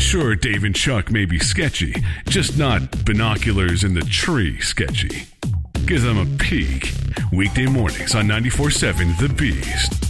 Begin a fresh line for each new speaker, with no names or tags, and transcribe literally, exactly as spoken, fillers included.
Sure, Dave and Chuck may be sketchy, just not binoculars in the tree sketchy. Give them a peek. Weekday mornings on ninety-four point seven The Beast.